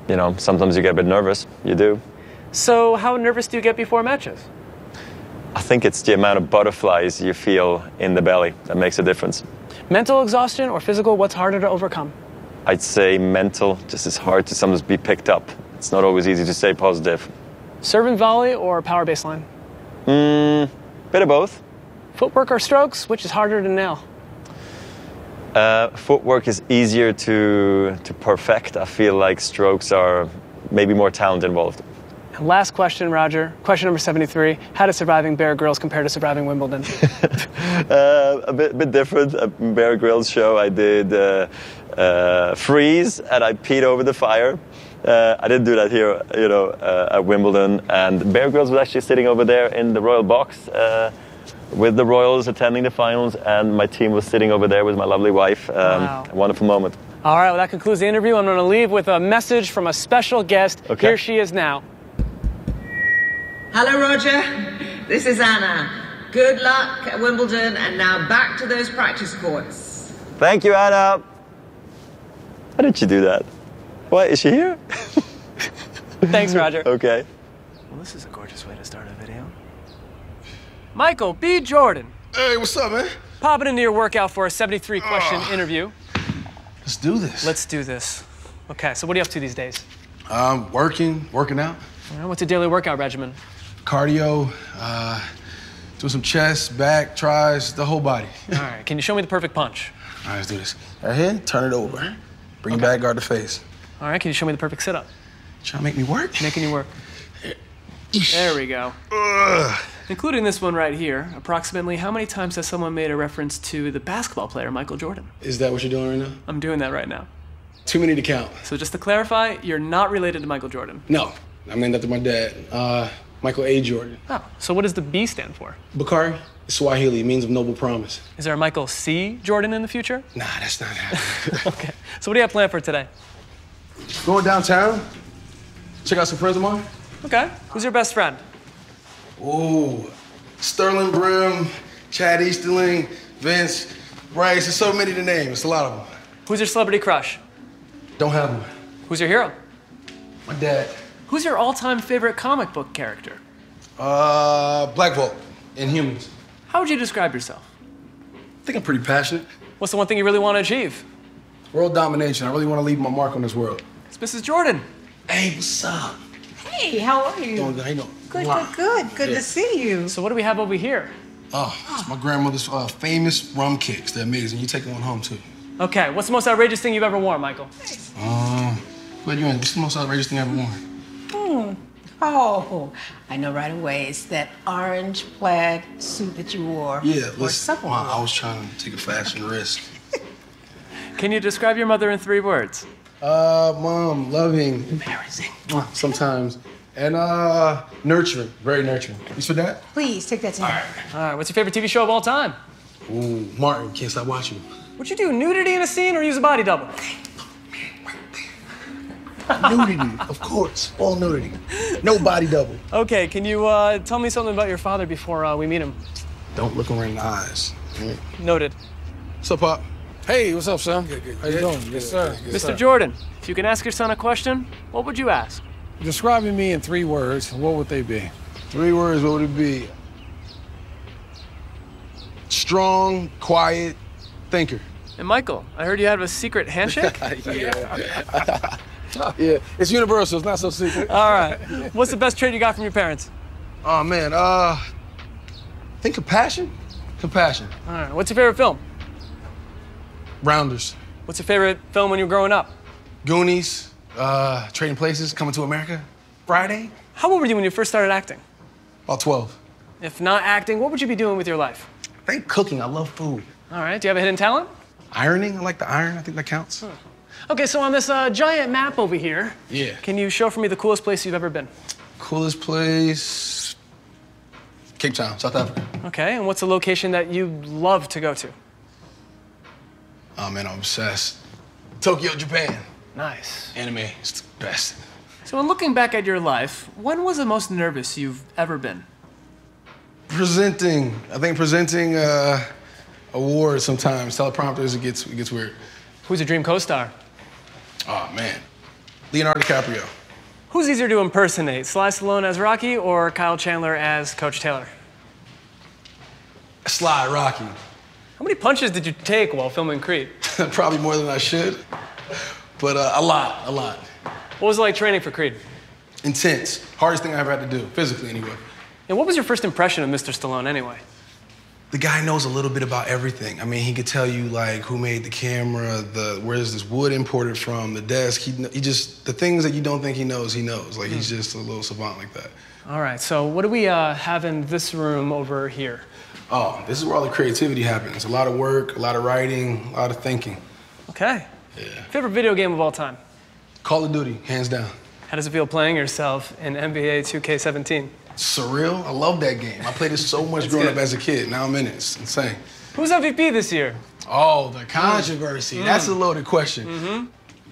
you know, sometimes you get a bit nervous. You do. So how nervous do you get before matches? I think it's the amount of butterflies you feel in the belly that makes a difference. Mental exhaustion or physical, what's harder to overcome? I'd say mental, just as hard to sometimes be picked up. It's not always easy to stay positive. Serve and volley or power baseline? Bit of both. Footwork or strokes, which is harder to nail? Footwork is easier to perfect. I feel like strokes are maybe more talent involved. And last question, Roger. Question number 73. How does surviving Bear Grylls compare to surviving Wimbledon? A bit different. At Bear Grylls show, I did freeze and I peed over the fire. I didn't do that here, you know, at Wimbledon. And Bear Grylls was actually sitting over there in the royal box with the royals attending the finals, and my team was sitting over there with my lovely wife. Wow. A wonderful moment. All right, well, that concludes the interview. I'm going to leave with a message from a special guest. Okay. Here she is now. Hello, Roger. This is Anna. Good luck at Wimbledon, and now back to those practice courts. Thank you, Anna. How did you do that? What, is she here? Thanks, Roger. Okay. Well, this is a gorgeous way to start a video. Michael B. Jordan. Hey, what's up, man? Popping into your workout for a 73-question interview. Let's do this. Let's do this. Okay, so what are you up to these days? Working out. All right, what's a daily workout regimen? Cardio, do some chest, back, tries, the whole body. All right, can you show me the perfect punch? All right, let's do this. Right here, turn it over. Bring it back, guard the face. All right, can you show me the perfect sit-up? Trying to make me work? Making you work. There we go. Including this one right here, approximately how many times has someone made a reference to the basketball player Michael Jordan? Is that what you're doing right now? I'm doing that right now. Too many to count. So just to clarify, you're not related to Michael Jordan? No, I'm named after my dad, Michael A. Jordan. Oh, so what does the B stand for? Bakari, Swahili, means of noble promise. Is there a Michael C. Jordan in the future? Nah, that's not happening. Okay, so what do you have planned for today? Going downtown, check out some friends of mine. Okay, who's your best friend? Ooh, Sterling Brim, Chad Easterling, Vince, Bryce. There's so many to name. It's a lot of them. Who's your celebrity crush? Don't have one. Who's your hero? My dad. Who's your all-time favorite comic book character? Black Bolt in Humans. How would you describe yourself? I think I'm pretty passionate. What's the one thing you really want to achieve? World domination. I really want to leave my mark on this world. It's Mrs. Jordan. Hey, what's up? Hey, how are you? Doing good. How you doing? Good, Wow. good. Good Yeah. to see you. So what do we have over here? Oh, it's my grandmother's famous rum cakes. They're amazing. You take one home, too. Okay, what's the most outrageous thing you've ever worn, Michael? What you in? What's the most outrageous thing I ever worn? Oh, I know right away. It's that orange plaid suit that you wore. Yeah, for listen, supper. I was trying to take a fashion risk. Can you describe your mother in 3 words? Mom, loving, embarrassing, sometimes, and nurturing, very nurturing. You for that? Please take that to me. All right, what's your favorite TV show of all time? Ooh, Martin, can't stop watching. Would you do nudity in a scene or use a body double? Nudity, of course, all nudity. No body double. Okay, can you tell me something about your father before we meet him? Don't look him right in the eyes. Noted. What's up, Pop? Hey, what's up, son? How you doing? Yes, sir. Mr. Jordan, if you can ask your son a question, what would you ask? Describing me in 3 words, what would they be? 3 words, what would it be? Strong, quiet, thinker. And Michael, I heard you have a secret handshake? Yeah, it's universal. It's not so secret. All right. What's the best trait you got from your parents? Oh, man, I think compassion? Compassion. All right. What's your favorite film? Rounders. What's your favorite film when you were growing up? Goonies, Trading Places, Coming to America, Friday. How old were you when you first started acting? About 12. If not acting, what would you be doing with your life? I think cooking, I love food. All right. Do you have a hidden talent? Ironing, I like the iron, I think that counts. Okay, so on this giant map over here, Yeah. can you show for me the coolest place you've ever been? Coolest place, Cape Town, South Africa. Okay, and what's a location that you love to go to? Oh man, I'm obsessed. Tokyo, Japan. Nice. Anime, it's the best. So in looking back at your life, when was the most nervous you've ever been? Presenting, I think presenting awards sometimes, teleprompters, it gets weird. Who's your dream co-star? Oh man, Leonardo DiCaprio. Who's easier to impersonate, Sly Stallone as Rocky or Kyle Chandler as Coach Taylor? Sly, Rocky. How many punches did you take while filming Creed? Probably more than I should, but a lot. What was it like training for Creed? Intense. Hardest thing I ever had to do, physically anyway. And what was your first impression of Mr. Stallone anyway? The guy knows a little bit about everything. I mean, he could tell you like who made the camera, where's this wood imported from, the desk. He just, the things that you don't think he knows, he knows. Like he's just a little savant like that. All right, so what do we have in this room over here? Oh, this is where all the creativity happens. A lot of work, a lot of writing, a lot of thinking. Okay. Yeah. Favorite video game of all time? Call of Duty, hands down. How does it feel playing yourself in NBA 2K17? Surreal. I love that game. I played it so much growing up as a kid. Now I'm in it. It's insane. Who's MVP this year? Oh, the controversy. That's a loaded question.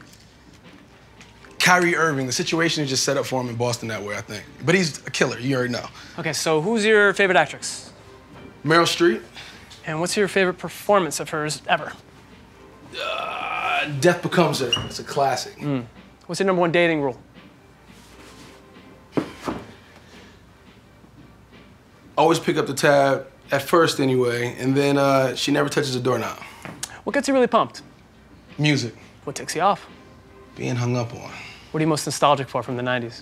Kyrie Irving. The situation is just set up for him in Boston that way, I think. But he's a killer. You already know. Okay, so who's your favorite actress? Meryl Streep. And what's your favorite performance of hers ever? Death Becomes Her. It's a classic. What's your #1 dating rule? Always pick up the tab, at first anyway, and then she never touches the doorknob. What gets you really pumped? Music. What ticks you off? Being hung up on. What are you most nostalgic for from the 90s?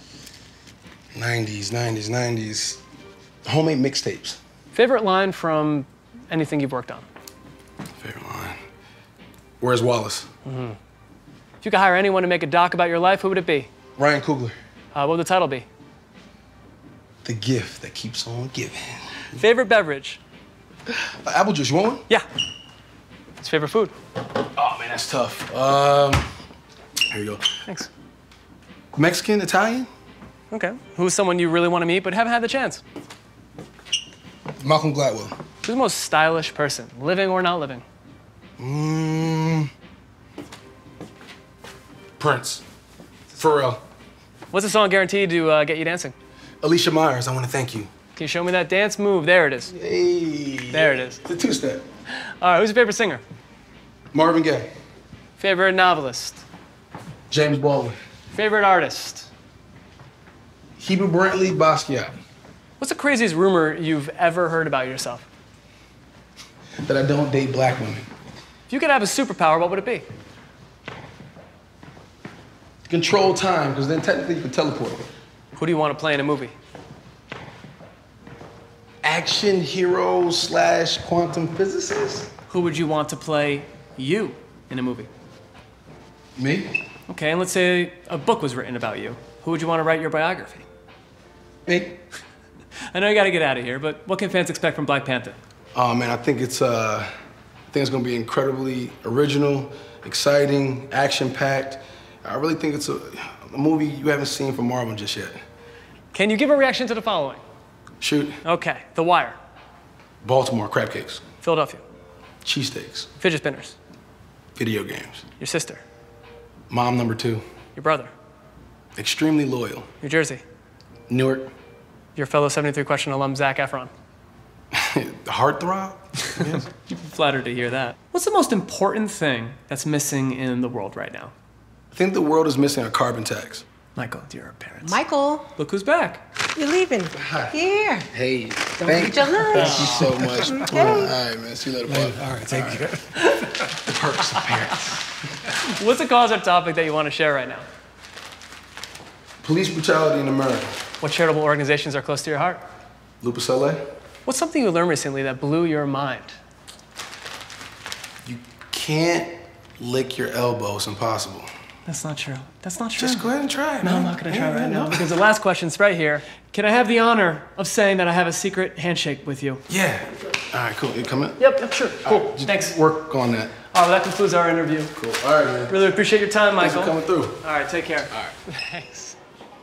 90s. Homemade mixtapes. Favorite line from anything you've worked on? Favorite line. Where's Wallace? If you could hire anyone to make a doc about your life, who would it be? Ryan Coogler. What would the title be? The gift that keeps on giving. Favorite beverage? Apple juice, you want one? Yeah. What's your favorite food? Oh man, that's tough. Here you go. Thanks. Mexican, Italian? Okay. Who's someone you really want to meet but haven't had the chance? Malcolm Gladwell. Who's the most stylish person, living or not living? Prince. Pharrell. What's a song guaranteed to get you dancing? Alicia Myers, I want to thank you. Can you show me that dance move? There it is. Hey. There it is. It's a two-step. All right, who's your favorite singer? Marvin Gaye. Favorite novelist? James Baldwin. Favorite artist? Heba Brantley Basquiat. What's the craziest rumor you've ever heard about yourself? That I don't date black women. If you could have a superpower, what would it be? Control time, because then technically you can teleport. Who do you want to play in a movie? Action hero / quantum physicist? Who would you want to play you in a movie? Me? Okay, and let's say a book was written about you. Who would you want to write your biography? Me? I know you got to get out of here, but what can fans expect from Black Panther? Oh man, I think it's gonna be incredibly original, exciting, action-packed. I really think it's a movie you haven't seen from Marvel just yet. Can you give a reaction to the following? Shoot. Okay, The Wire. Baltimore, crab cakes. Philadelphia. Cheesesteaks. Fidget spinners. Video games. Your sister. Mom number 2. Your brother. Extremely loyal. New Jersey. Newark. Your fellow 73-question alum, Zac Efron. Heartthrob? Yes. You'd be flattered to hear that. What's the most important thing that's missing in the world right now? I think the world is missing a carbon tax. Michael, dear parents. Michael, Look who's back. you're leaving. Here. Hey, Don't forget your lunch. Thank you so much. All right, man. See you later, bud. All right, take care. The perks of parents. What's a cause or topic that you want to share right now? Police brutality in America. What charitable organizations are close to your heart? Lupus LA. What's something you learned recently that blew your mind? You can't lick your elbow. It's impossible. That's not true. That's not true. Just go ahead and try it. No, I'm not going to try right now because the last question's right here. Can I have the honor of saying that I have a secret handshake with you? Yeah. All right, cool. You coming? Yep, sure. Cool. Just Thanks. Work on that. All right, that concludes our interview. Cool. All right, man. Really appreciate your time, Thanks Michael. for coming through. All right, take care. All right. Thanks.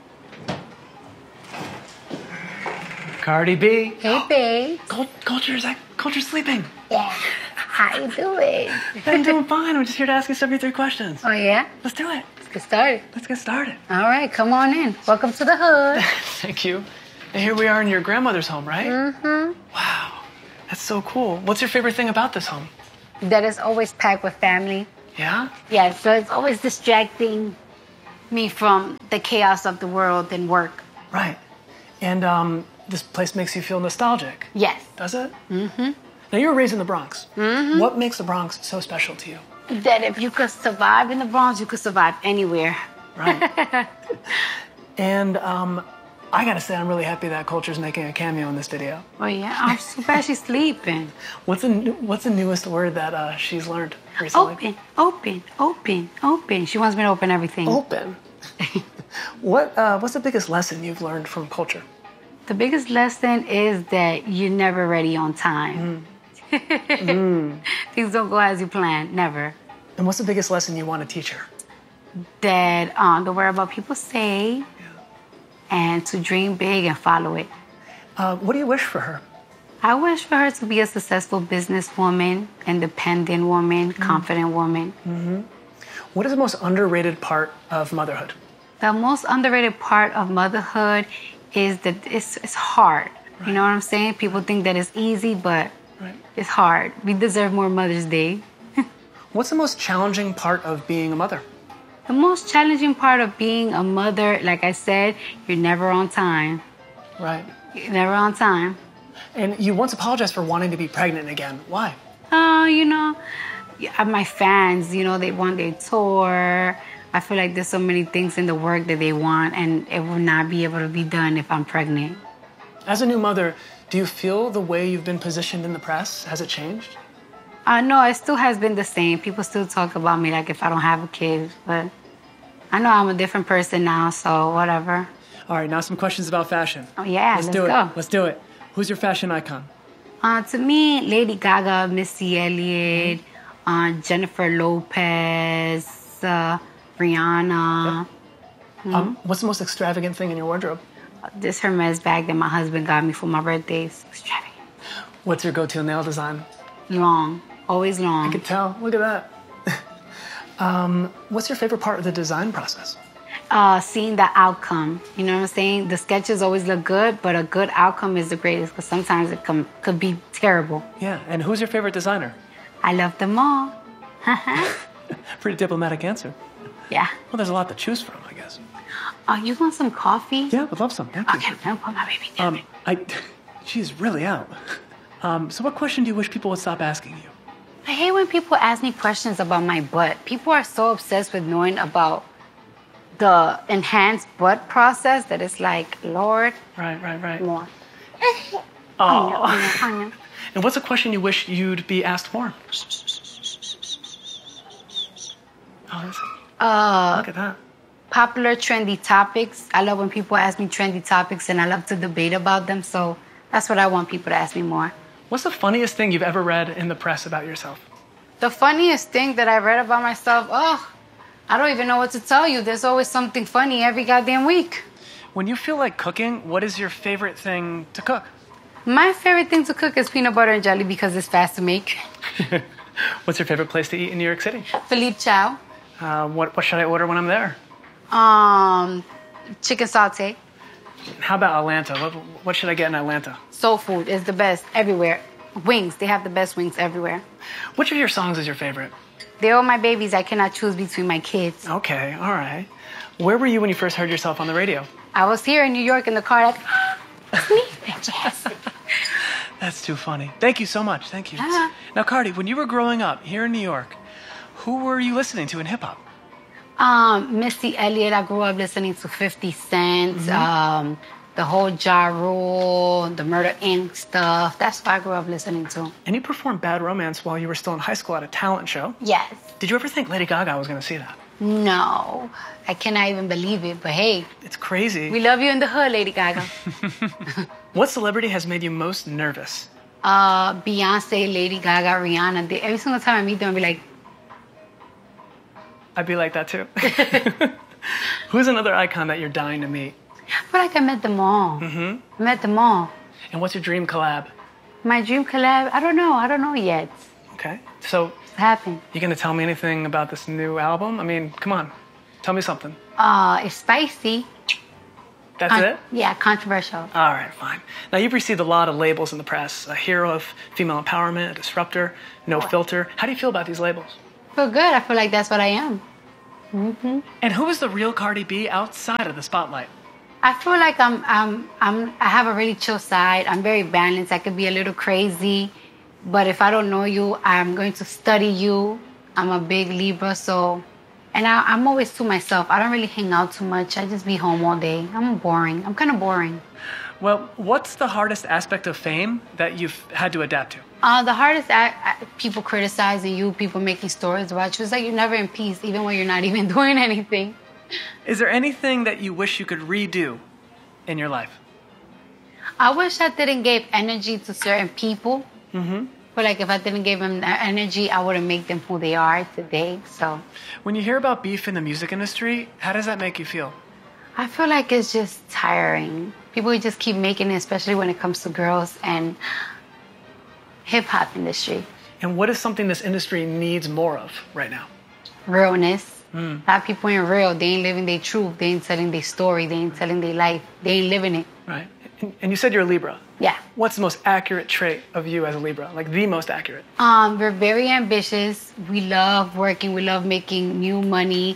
Cardi B. Hey, babe. Culture's sleeping. Yeah. How you doing? I'm doing fine. I'm just here to ask you 73 questions. Oh, yeah? Let's do it. Let's get started. Let's get started. All right, come on in. Welcome to the hood. Thank you. And here we are in your grandmother's home, right? Mm-hmm. Wow. That's so cool. What's your favorite thing about this home? That is always packed with family. Yeah? Yeah, so it's always distracting. Me from the chaos of the world and work. Right. And this place makes you feel nostalgic. Yes. Does it? Mm-hmm. Now, you were raised in the Bronx. Mm-hmm. What makes the Bronx so special to you? That if you could survive in the Bronx, you could survive anywhere. Right. And I gotta say, I'm really happy that Culture's making a cameo in this video. Oh yeah, I'm so bad she's sleeping. What's the newest word that she's learned recently? Open. She wants me to open everything. Open. What's the biggest lesson you've learned from Culture? The biggest lesson is that you're never ready on time. Things don't go as you plan, never. And what's the biggest lesson you want to teach her? That don't worry about people say, and to dream big and follow it. What do you wish for her? I wish for her to be a successful businesswoman, independent woman, confident woman. Mm-hmm. What is the most underrated part of motherhood? The most underrated part of motherhood is that it's hard. Right. You know what I'm saying? People think that it's easy, but it's hard. We deserve more Mother's Day. What's the most challenging part of being a mother? The most challenging part of being a mother, like I said, you're never on time. Right. You're never on time. And you once apologized for wanting to be pregnant again. Why? My fans, they want their tour. I feel like there's so many things in the work that they want, and it will not be able to be done if I'm pregnant. As a new mother, do you feel the way you've been positioned in the press? Has it changed? No, it still has been the same. People still talk about me like if I don't have a kid, but I know I'm a different person now, so whatever. All right, now some questions about fashion. Oh, yeah, let's do go. it. Let's do it. Who's your fashion icon? To me, Lady Gaga, Missy Elliott, Jennifer Lopez, Rihanna. Yep. What's the most extravagant thing in your wardrobe? This Hermes bag that my husband got me for my birthday. It's extravagant. What's your go-to nail design? Long. Always long. I can tell. Look at that. What's your favorite part of the design process? Seeing the outcome. You know what I'm saying? The sketches always look good, but a good outcome is the greatest because sometimes it could be terrible. Yeah, and who's your favorite designer? I love them all. Pretty diplomatic answer. Yeah. Well, there's a lot to choose from, I guess. You want some coffee? Yeah, would love some. Thank you. Okay, I'll put my baby down. She's really out. So what question do you wish people would stop asking you? I hate when people ask me questions about my butt. People are so obsessed with knowing about the enhanced butt process that it's like, Lord. Right. More. Oh. And what's a question you wish you'd be asked more? Look at that. Popular trendy topics. I love when people ask me trendy topics and I love to debate about them. So that's what I want people to ask me more. What's the funniest thing you've ever read in the press about yourself? The funniest thing that I read about myself, I don't even know what to tell you. There's always something funny every goddamn week. When you feel like cooking, what is your favorite thing to cook? My favorite thing to cook is peanut butter and jelly because it's fast to make. What's your favorite place to eat in New York City? Philippe Chow. What should I order when I'm there? Chicken sauté. How about Atlanta? What should I get in Atlanta? Soul food is the best everywhere. Wings, they have the best wings everywhere. Which of your songs is your favorite? They're all my babies. I cannot choose between my kids. Okay, all right. Where were you when you first heard yourself on the radio? I was here in New York in the car like, it's me, bitches. That's too funny. Thank you so much. Thank you. Now, Cardi, when you were growing up here in New York, who were you listening to in hip-hop? Missy Elliott. I grew up listening to 50 Cent, the whole Ja Rule, the Murder Inc. stuff. That's what I grew up listening to. And you performed Bad Romance while you were still in high school at a talent show. Yes. Did you ever think Lady Gaga was going to see that? No. I cannot even believe it, but hey. It's crazy. We love you in the hood, Lady Gaga. What celebrity has made you most nervous? Beyonce, Lady Gaga, Rihanna. Every single time I meet them, I'll be like... I'd be like that too. Who's another icon that you're dying to meet? I feel like I met them all. I met them all. And what's your dream collab? My dream collab? I don't know yet. Okay. So... What's happened? You gonna tell me anything about this new album? I mean, come on. Tell me something. It's spicy. That's it? Yeah, controversial. All right, fine. Now, you've received a lot of labels in the press. A hero of female empowerment, a disruptor, no filter. How do you feel about these labels? I feel good. I feel like that's what I am. And who is the real Cardi B outside of the spotlight? I feel like I have a really chill side. I'm very balanced. I could be a little crazy, but if I don't know you, I'm going to study you. I'm a big Libra, and I'm always to myself. I don't really hang out too much. I just be home all day. I'm boring. I'm kind of boring. Well, what's the hardest aspect of fame that you've had to adapt to? The hardest people criticizing you, people making stories about you. It's like you're never in peace, even when you're not even doing anything. Is there anything that you wish you could redo in your life? I wish I didn't give energy to certain people. But like if I didn't give them that energy, I wouldn't make them who they are today. So when you hear about beef in the music industry, how does that make you feel? I feel like it's just tiring. People just keep making it, especially when it comes to girls and hip-hop industry. And what is something this industry needs more of right now? Realness. A lot of people ain't real. They ain't living their truth. They ain't telling their story. They ain't telling their life. They ain't living it. Right. And you said you're a Libra. Yeah. What's the most accurate trait of you as a Libra? Like the most accurate? We're very ambitious. We love working. We love making new money.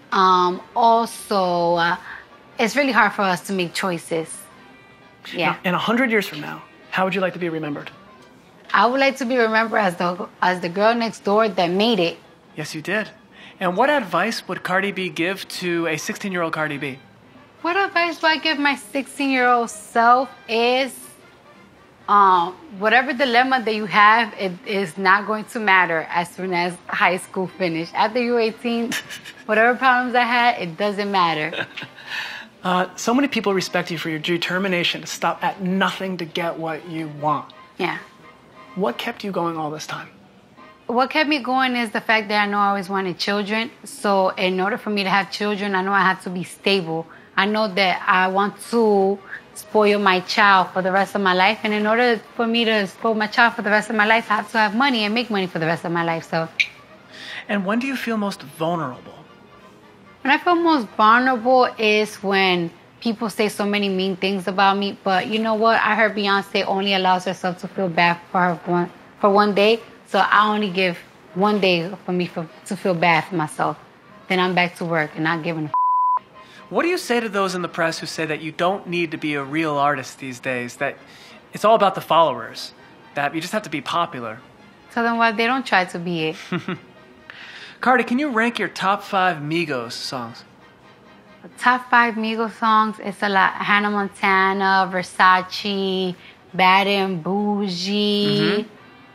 Also, it's really hard for us to make choices. Yeah. Now, in 100 years from now, how would you like to be remembered? I would like to be remembered as the girl next door that made it. Yes, you did. And what advice would Cardi B give to a 16-year-old Cardi B? What advice do I give my 16-year-old self is, whatever dilemma that you have, it is not going to matter as soon as high school finish. After you're 18, whatever problems I had, it doesn't matter. So many people respect you for your determination to stop at nothing to get what you want. Yeah. What kept you going all this time? What kept me going is the fact that I know I always wanted children. So in order for me to have children, I know I have to be stable. I know that I want to spoil my child for the rest of my life. And in order for me to spoil my child for the rest of my life, I have to have money and make money for the rest of my life. So. And when do you feel most vulnerable? When I feel most vulnerable is when people say so many mean things about me. But you know what? I heard Beyonce only allows herself to feel bad for one day. So I only give 1 day for me to feel bad for myself. Then I'm back to work and not giving a What do you say to those in the press who say that you don't need to be a real artist these days, that it's all about the followers, that you just have to be popular? Tell them why they don't try to be it. Cardi, can you rank your top 5 Migos songs? The top 5 Migos songs, it's a lot. Hannah Montana, Versace, Bad and Bougie.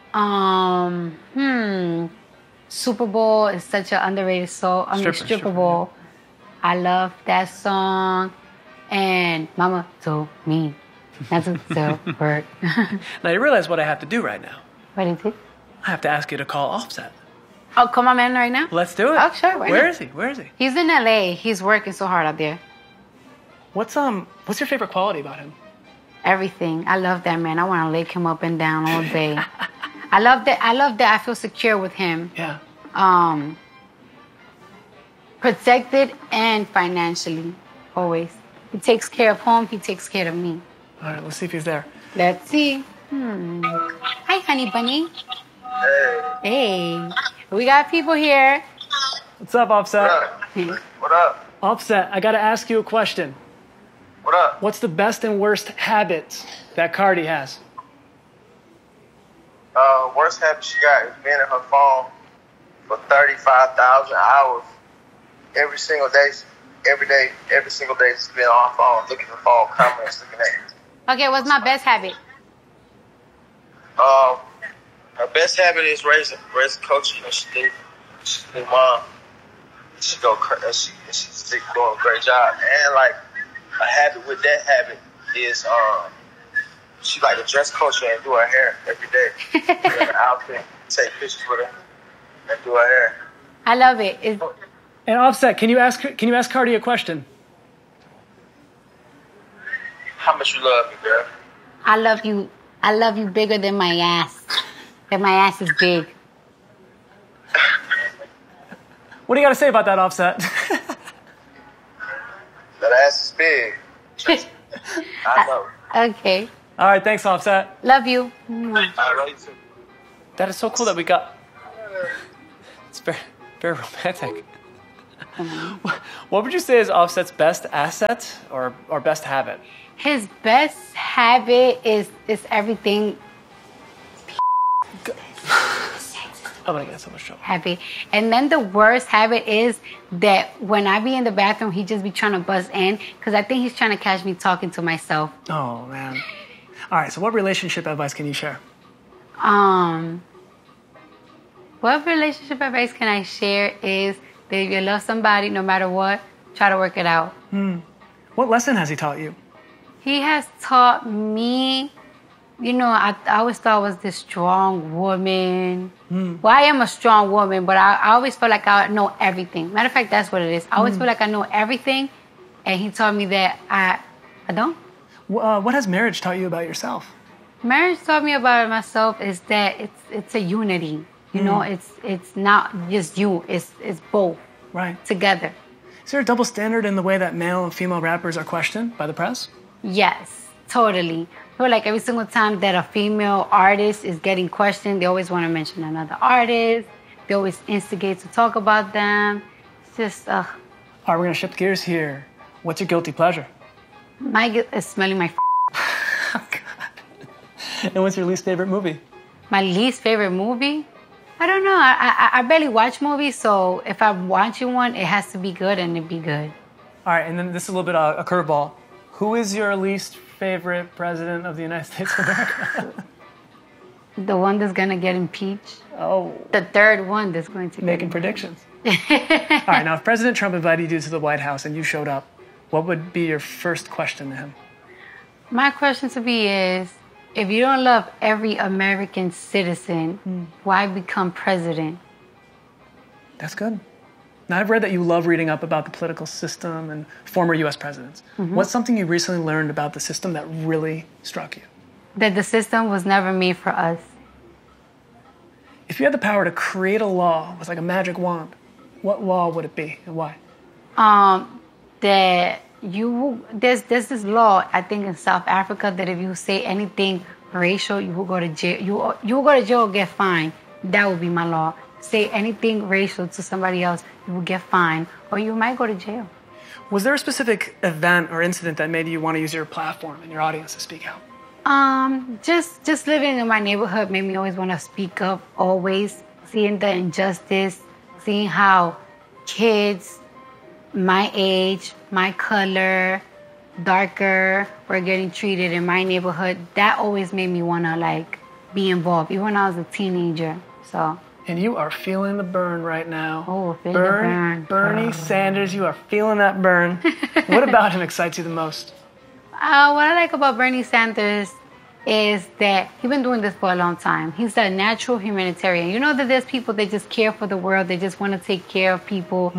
Super Bowl is such an underrated song. Stripper Bowl. I love that song. And Mama told me not to sell work. Now you realize what I have to do right now. What is it? I have to ask you to call Offset. Oh, call my man right now? Let's do it. Oh, sure. Where is he? Where is he? He's in LA. He's working so hard out there. What's your favorite quality about him? Everything. I love that man. I want to lick him up and down all day. I love that I feel secure with him. Yeah. Protected and financially, always. He takes care of home. He takes care of me. All right, let's see if he's there. Let's see. Hi, honey bunny. Hey. We got people here. What's up, Offset? What up? Offset, I got to ask you a question. What up? What's the best and worst habits that Cardi has? Worst habit she got is being in her phone for 35,000 hours every single day. Every single day, just being on her phone, looking at the phone, comments, looking at it. Okay, what's my best habit? Her best habit is raising coaching. She's a mom. She's doing a great job. And like a habit with that habit is she like to dress coach and do her hair every day. Wear an outfit, take pictures with her, and do her hair. I love it. And Offset, can you ask Cardi a question? How much you love me, girl? I love you bigger than my ass. That my ass is big. What do you got to say about that, Offset? That ass is big. I know. Okay. All right, thanks, Offset. Love you. I love you too. That is so cool that we got... It's very, very romantic. What would you say is Offset's best asset or best habit? His best habit is everything I'm gonna get so much trouble. habit. And then the worst habit is that when I be in the bathroom, he just be trying to buzz in because I think he's trying to catch me talking to myself. Oh, man. All right, so what relationship advice can you share? What relationship advice can I share is that if you love somebody, no matter what, try to work it out. What lesson has he taught you? He has taught me, you know, I always thought I was this strong woman. Well, I am a strong woman, but I always felt like I know everything. Matter of fact, that's what it is. I always feel like I know everything, and he taught me that I don't. What has marriage taught you about yourself? Marriage taught me about myself is that it's a unity. You know, it's not just you. It's both. Right. Together. Is there a double standard in the way that male and female rappers are questioned by the press? Yes, totally. I feel like every single time that a female artist is getting questioned, they always want to mention another artist. They always instigate to talk about them. It's just, All right, we're going to shift gears here. What's your guilty pleasure? my guilt is smelling my Oh, God. And what's your least favorite movie? My least favorite movie? I don't know. I barely watch movies, so if I'm watching one, it has to be good and it be good. All right, and then this is a little bit a curveball. Who is your least favorite president of the United States of America? The one that's gonna get impeached. Oh. The third one that's going to Making predictions. All right, now if President Trump invited you to the White House and you showed up, what would be your first question to him? My question to be is, if you don't love every American citizen, why become president? That's good. Now, I've read that you love reading up about the political system and former U.S. presidents. What's something you recently learned about the system that really struck you? That the system was never made for us. If you had the power to create a law with like a magic wand, what law would it be and why? That there's this law, I think in South Africa, that if you say anything racial, you will go to jail. You will go to jail or get fined. That would be my law. Say anything racial to somebody else, you will get fined, or you might go to jail. Was there a specific event or incident that made you want to use your platform and your audience to speak out? Just living in my neighborhood made me always want to speak up, always. Seeing the injustice, seeing how kids my age, my color, darker, were getting treated in my neighborhood, that always made me want to, like, be involved, even when I was a teenager, so. And you are feeling the burn right now. Oh, feeling the burn. Bernie Sanders, you are feeling that burn. What about him excites you the most? What I like about Bernie Sanders is that he's been doing this for a long time. He's a natural humanitarian. You know that there's people that just care for the world. They just want to take care of people.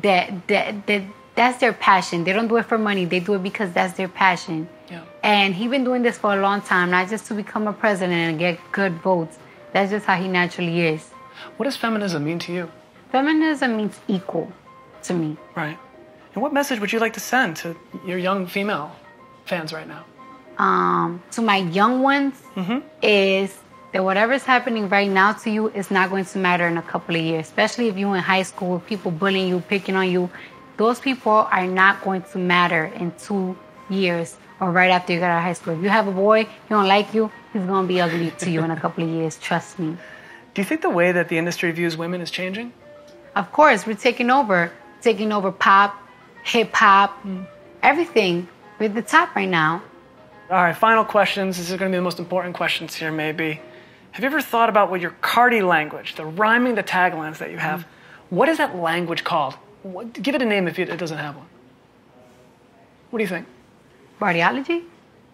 That's their passion. They don't do it for money. They do it because that's their passion. Yeah. And he's been doing this for a long time, not just to become a president and get good votes. That's just how he naturally is. What does feminism mean to you? Feminism means equal to me. Right. And what message would you like to send to your young female fans right now? To my young ones is that whatever's happening right now to you is not going to matter in a couple of years, especially if you're in high school, people bullying you, picking on you. Those people are not going to matter in 2 years or right after you get out of high school. If you have a boy, he don't like you, he's going to be ugly to you in a couple of years, trust me. Do you think the way that the industry views women is changing? Of course, we're taking over pop, hip-hop, everything. We're at the top right now. All right, final questions. This is going to be the most important questions here, maybe. Have you ever thought about what your Cardi language, the rhyming, the taglines that you have, what is that language called? Give it a name if it doesn't have one. What do you think? Bardiology?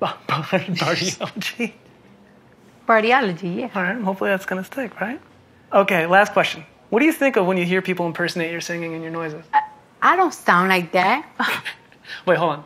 Bardiology? Bardiology, yeah. All right, hopefully that's going to stick, right? Okay, last question. What do you think of when you hear people impersonate your singing and your noises? I don't sound like that. Wait, hold on.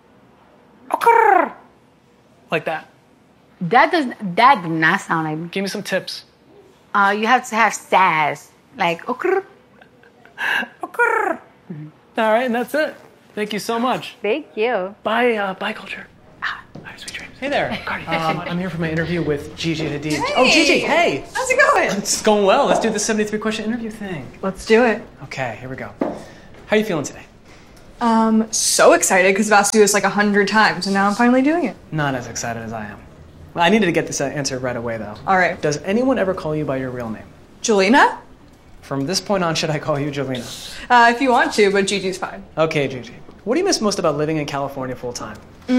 Like that. That does not sound like me. Give me some tips. You have to have sass, like okr. All right, and that's it. Thank you so much. Thank you. Bye, Culture. All right, sweet dreams. Hey there. Cardi, I'm here for my interview with Gigi Hadid. Hey. Oh, Gigi, hey. How's it going? It's going well. Let's do the 73-question interview thing. Let's do it. Okay, here we go. How are you feeling today? So excited because I've asked you this like 100 times and now I'm finally doing it. Not as excited as I am. Well, I needed to get this answer right away, though. All right. Does anyone ever call you by your real name? Jelena? From this point on, should I call you Jelena? If you want to, but Gigi's fine. Okay, Gigi. What do you miss most about living in California full time?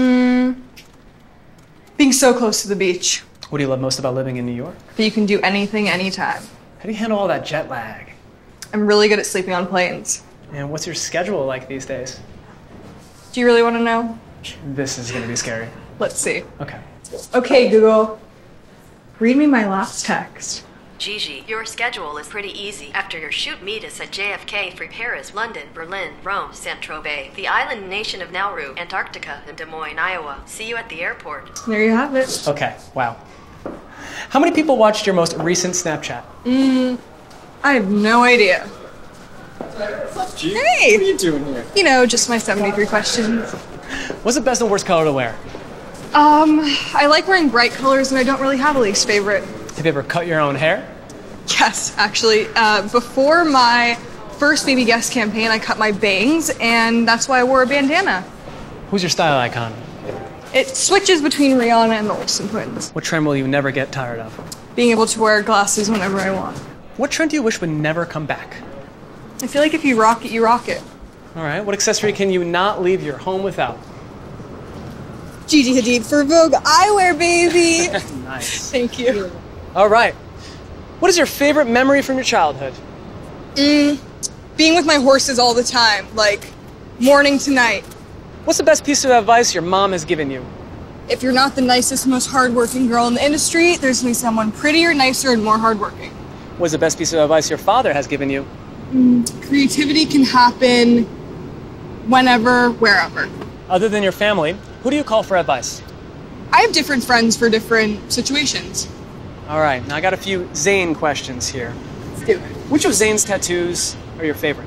Being so close to the beach. What do you love most about living in New York? That you can do anything, anytime. How do you handle all that jet lag? I'm really good at sleeping on planes. And what's your schedule like these days? Do you really want to know? This is going to be scary. Let's see. Okay. Okay, Google. Read me my last text. Gigi, your schedule is pretty easy. After your shoot, meet us at JFK for Paris, London, Berlin, Rome, Saint-Tropez, the island nation of Nauru, Antarctica, and Des Moines, Iowa. See you at the airport. There you have it. Okay, wow. How many people watched your most recent Snapchat? I have no idea. Hey! What are you doing here? You know, just my 73 questions. What's the best and worst color to wear? I like wearing bright colors and I don't really have a least favorite. Have you ever cut your own hair? Yes, actually. Before my first Baby Guest campaign, I cut my bangs, and that's why I wore a bandana. Who's your style icon? It switches between Rihanna and the Olsen twins. What trend will you never get tired of? Being able to wear glasses whenever I want. What trend do you wish would never come back? I feel like if you rock it, you rock it. All right, what accessory can you not leave your home without? Gigi Hadid for Vogue eyewear, baby! Nice. Thank you. All right. What is your favorite memory from your childhood? Being with my horses all the time, like morning to night. What's the best piece of advice your mom has given you? If you're not the nicest, most hardworking girl in the industry, there's gonna be someone prettier, nicer, and more hardworking. What's the best piece of advice your father has given you? Creativity can happen whenever, wherever. Other than your family, who do you call for advice? I have different friends for different situations. All right, now I got a few Zayn questions here. Let's do it. Which of Zayn's tattoos are your favorite?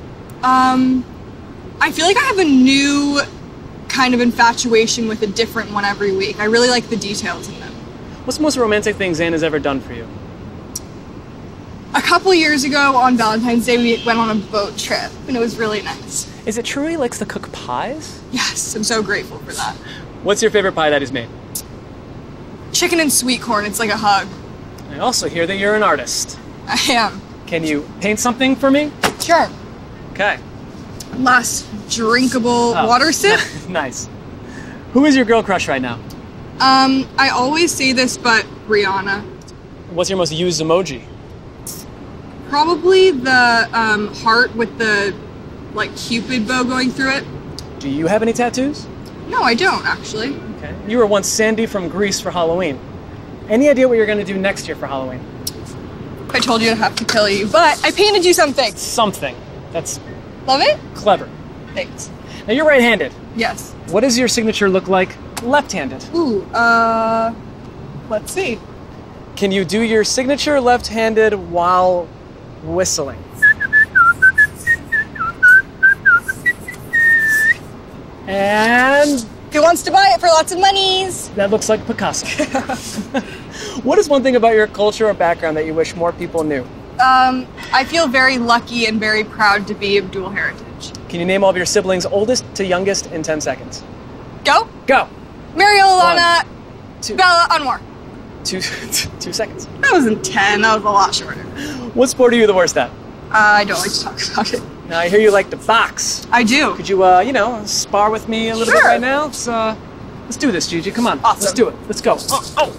I feel like I have a new kind of infatuation with a different one every week. I really like the details in them. What's the most romantic thing Zayn has ever done for you? A couple years ago on Valentine's Day, we went on a boat trip, and it was really nice. Is it true he likes to cook pies? Yes, I'm so grateful for that. What's your favorite pie that he's made? Chicken and sweet corn, it's like a hug. I also hear that you're an artist. I am. Can you paint something for me? Sure. Okay. Last drinkable water sip. Nice. Who is your girl crush right now? I always say this, but Rihanna. What's your most used emoji? Probably the heart with the like Cupid bow going through it. Do you have any tattoos? No, I don't actually. Okay. You were once Sandy from Greece for Halloween. Any idea what you're going to do next year for Halloween? I told you I'd have to kill you, but I painted you something. Something. That's Love it? clever. Thanks. Now you're right-handed. Yes. What does your signature look like left-handed? Ooh, let's see. Can you do your signature left-handed while whistling? And who wants to buy it for lots of monies? That looks like Picasso. What is one thing about your culture or background that you wish more people knew? I feel very lucky and very proud to be of dual heritage. Can you name all of your siblings oldest to youngest in 10 seconds? Go. Go. Mariel, Alana, 2, Bella, Anwar. 2 seconds. That wasn't 10, that was a lot shorter. What sport are you the worst at? I don't like to talk about it. Now I hear you like to box. I do. Could you, spar with me a little bit right now? Let's do this, Gigi. Come on. Awesome. Let's do it. Let's go. Oh.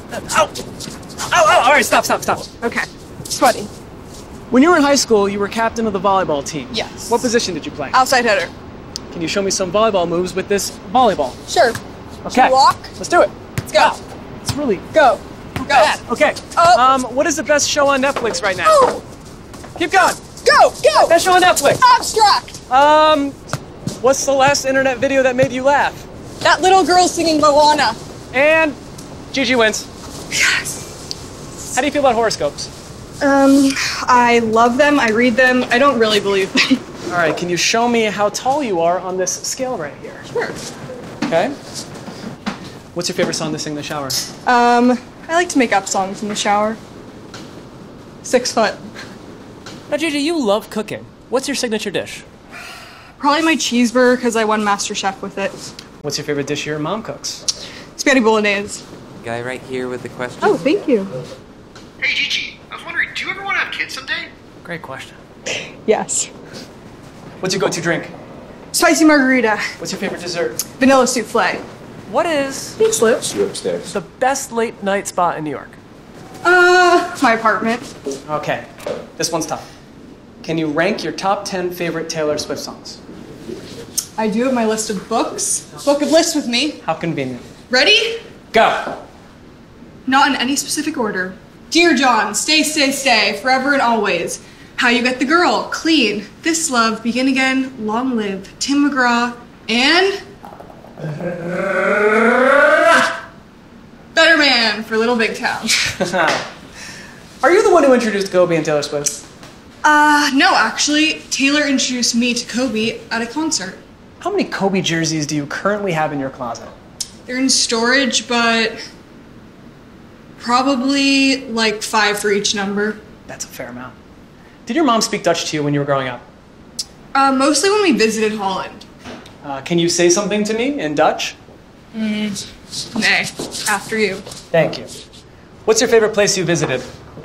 All right, stop. Okay. Sweaty. When you were in high school, you were captain of the volleyball team. Yes. What position did you play? Outside header. Can you show me some volleyball moves with this volleyball? Sure. Okay. Should we walk? Let's do it. Let's go. Wow. It's really Go. bad. Okay. Oh. What is the best show on Netflix right now? Oh. Keep going. Go. Best show on Netflix. Abstract. What's the last internet video that made you laugh? That little girl singing Moana. And Gigi wins. Yes. How do you feel about horoscopes? I love them. I read them. I don't really believe them. All right, can you show me how tall you are on this scale right here? Sure. Okay. What's your favorite song to sing in the shower? I like to make up songs in the shower. 6 foot. Now, Gigi, you love cooking. What's your signature dish? Probably my cheeseburger because I won MasterChef with it. What's your favorite dish your mom cooks? Spaghetti bolognese. Guy right here with the question. Oh, thank you. Hey, Gigi, I was wondering, do you ever want to have kids someday? Great question. Yes. What's your go-to drink? Spicy margarita. What's your favorite dessert? Vanilla souffle. What is Thanks, Luke. the best late night spot in New York? My apartment. Okay, this one's tough. Can you rank your top 10 favorite Taylor Swift songs? I do have my list of books. Book of lists with me. How convenient. Ready? Go! Not in any specific order. Dear John, stay, stay, stay, forever and always. How You Get the Girl, Clean, This Love, Begin Again, Long Live, Tim McGraw, and... Better Man for Little Big Town. Are you the one who introduced Kobe and Taylor Swift? No, actually. Taylor introduced me to Kobe at a concert. How many Kobe jerseys do you currently have in your closet? They're in storage, but probably like 5 for each number. That's a fair amount. Did your mom speak Dutch to you when you were growing up? Mostly when we visited Holland. Can you say something to me in Dutch? Nay, after you. Thank you. What's your favorite place you visited?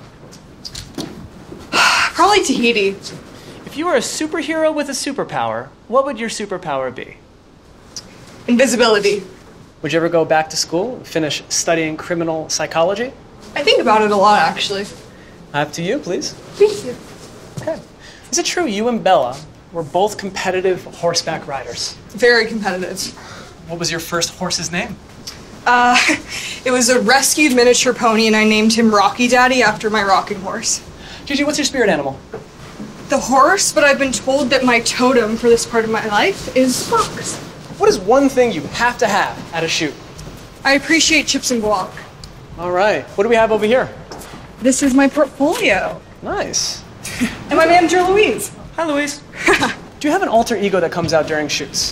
Probably Tahiti. If you were a superhero with a superpower, what would your superpower be? Invisibility. Would you ever go back to school and finish studying criminal psychology? I think about it a lot, actually. Up to you, please. Thank you. Okay. Is it true you and Bella were both competitive horseback riders? Very competitive. What was your first horse's name? It was a rescued miniature pony, and I named him Rocky Daddy after my rocking horse. Gigi, what's your spirit animal? The horse, but I've been told that my totem for this part of my life is fox. What is one thing you have to have at a shoot? I appreciate chips and guac. All right. What do we have over here? This is my portfolio. Nice. And my manager, Louise. Hi, Louise. Do you have an alter ego that comes out during shoots?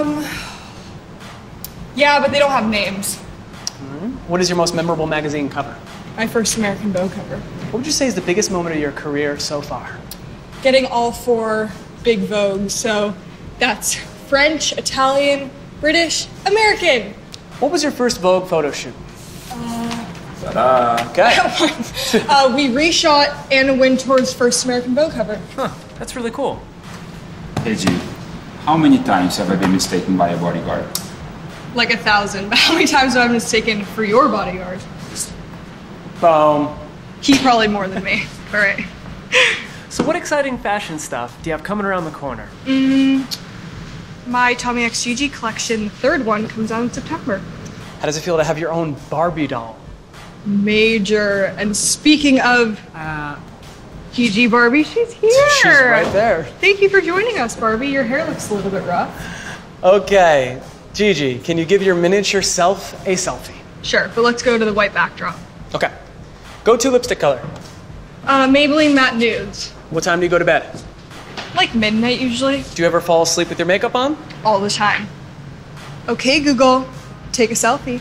Yeah, but they don't have names. What is your most memorable magazine cover? My first American Beau cover. What would you say is the biggest moment of your career so far? Getting all 4 big Vogues, so that's French, Italian, British, American. What was your first Vogue photo shoot? Okay. We reshot Anna Wintour's first American Beau cover. Huh, that's really cool. Hey G, how many times have I been mistaken by a bodyguard? Like 1,000, but how many times have I been mistaken for your bodyguard? Boom. He probably more than me. All right. So what exciting fashion stuff do you have coming around the corner? My Tommy X Gigi collection, the 3rd one, comes out in September. How does it feel to have your own Barbie doll? Major. And speaking of Gigi Barbie, she's here. She's right there. Thank you for joining us, Barbie. Your hair looks a little bit rough. Okay. Gigi, can you give your miniature self a selfie? Sure, but let's go to the white backdrop. Okay. Go-to lipstick color. Maybelline Matte Nudes. What time do you go to bed? Like midnight, usually. Do you ever fall asleep with your makeup on? All the time. Okay, Google, take a selfie.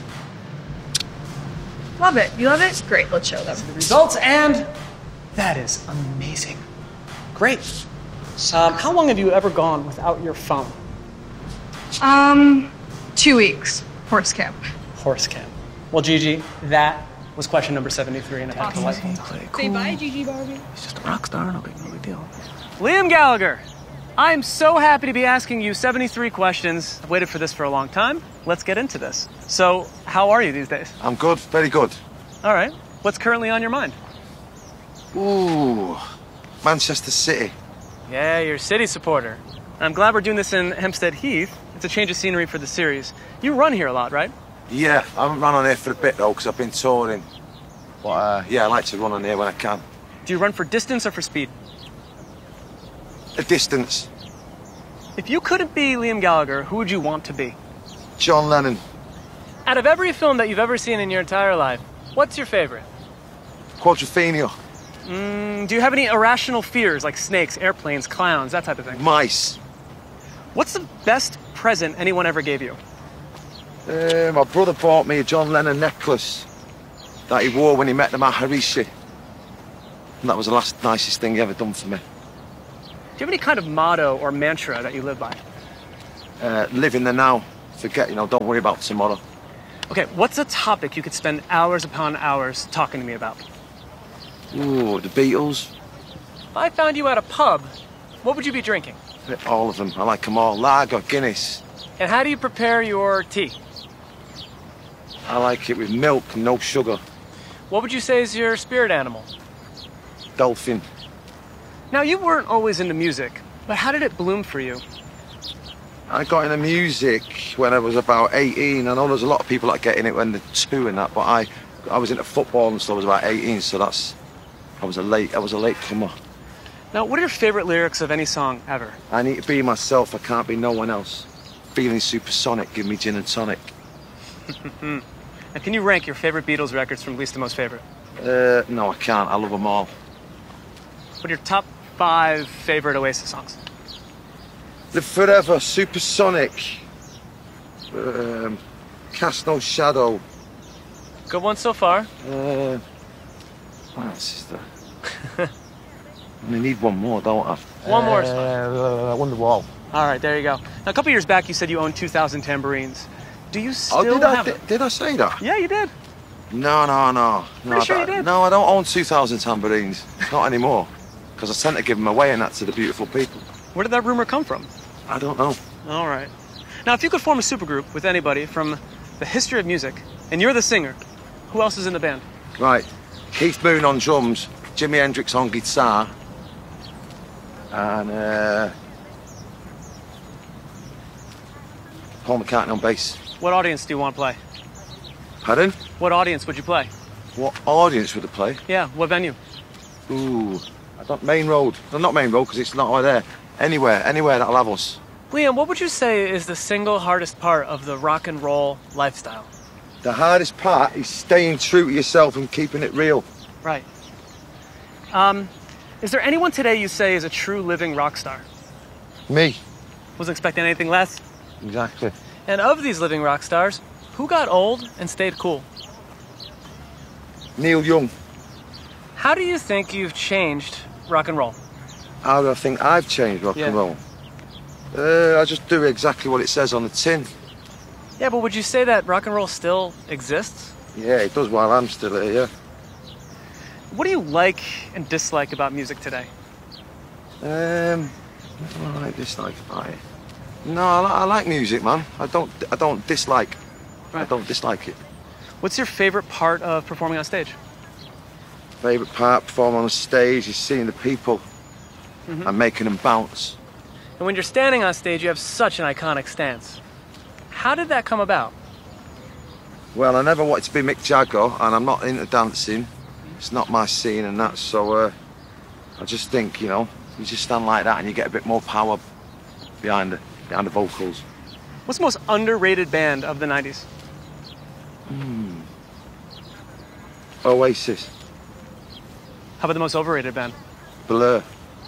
Love it. You love it? Great, let's show them. The results, and that is amazing. Great. How long have you ever gone without your phone? 2 weeks. Horse camp. Horse camp. Well, Gigi, that was question number 73, and I have to like Say bye, Gigi Barbie. He's just a rock star, no big deal. Liam Gallagher, I'm so happy to be asking you 73 questions. I've waited for this for a long time. Let's get into this. So, how are you these days? I'm good, very good. All right. What's currently on your mind? Ooh, Manchester City. Yeah, you're a City supporter. I'm glad we're doing this in Hempstead Heath. It's a change of scenery for the series. You run here a lot, right? Yeah, I haven't run on here for a bit though, because I've been touring. But yeah, I like to run on here when I can. Do you run for distance or for speed? A distance. If you couldn't be Liam Gallagher, who would you want to be? John Lennon. Out of every film that you've ever seen in your entire life, what's your favorite? Quadrophenia. Do you have any irrational fears like snakes, airplanes, clowns, that type of thing? Mice. What's the best present anyone ever gave you? My brother bought me a John Lennon necklace that he wore when he met the Maharishi. And that was the nicest thing he ever done for me. Do you have any kind of motto or mantra that you live by? Live in the now. Forget, don't worry about tomorrow. Okay, what's a topic you could spend hours upon hours talking to me about? Ooh, the Beatles. If I found you at a pub, what would you be drinking? All of them. I like them all. Lager, Guinness. And how do you prepare your tea? I like it with milk, no sugar. What would you say is your spirit animal? Dolphin. Now, you weren't always into music, but how did it bloom for you? I got into music when I was about 18. I know there's a lot of people that get in it when they're 2 and that, but I was into football and stuff. I was about 18, so I was a late comer. Now, what are your favorite lyrics of any song ever? I need to be myself, I can't be no one else. Feeling supersonic, give me gin and tonic. And can you rank your favorite Beatles records from least to most favorite? No, I can't. I love them all. What are your top 5 favorite Oasis songs? Live Forever, Supersonic, Cast No Shadow. Good one so far. What else is there? I need one more, don't I? One more. Wonderwall. All right, there you go. Now, a couple years back, you said you owned 2,000 tambourines. Do you still Did I say that? Yeah, you did. No. Pretty sure you did. No, I don't own 2,000 tambourines. Not anymore. Because I tend to give them away and that to the beautiful people. Where did that rumor come from? I don't know. All right. Now, if you could form a supergroup with anybody from the history of music, and you're the singer, who else is in the band? Right. Keith Moon on drums, Jimi Hendrix on guitar, and Paul McCartney on bass. What audience do you want to play? Pardon? What audience would you play? What audience would I play? Yeah, what venue? Ooh, Main Road. No, not Main Road, because it's not right there. Anywhere that'll have us. Liam, what would you say is the single hardest part of the rock and roll lifestyle? The hardest part is staying true to yourself and keeping it real. Right. Is there anyone today you say is a true living rock star? Me. Wasn't expecting anything less? Exactly. And of these living rock stars, who got old and stayed cool? Neil Young. How do you think you've changed rock and roll? How do I think I've changed rock and roll? I just do exactly what it says on the tin. Yeah, but would you say that rock and roll still exists? Yeah, it does while I'm still here, yeah. What do you like and dislike about music today? What do I like, dislike about it? No, I like music, man. I don't dislike. Right. I don't dislike it. What's your favorite part of performing on stage? Favorite part performing on stage is seeing the people and making them bounce. And when you're standing on stage, you have such an iconic stance. How did that come about? Well, I never wanted to be Mick Jagger, and I'm not into dancing. It's not my scene and that, so I just think, you just stand like that and you get a bit more power behind the vocals. What's the most underrated band of the 90s? Oasis. How about the most overrated band? Blur.